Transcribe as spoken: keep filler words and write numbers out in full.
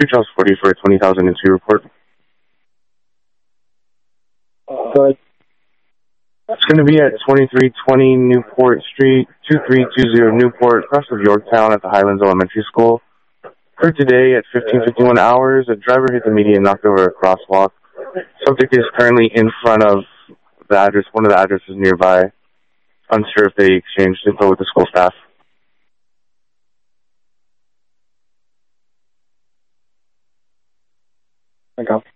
Two Charles forty for a twenty thousand into report. Good. It's going to be at twenty-three twenty Newport Street, two three two zero Newport, across of Yorktown at the Highlands Elementary School. For today at fifteen fifty-one hours, a driver hit the median and knocked over a crosswalk. Subject is currently in front of the address, one of the addresses nearby. Unsure if they exchanged info with the school staff. Okay.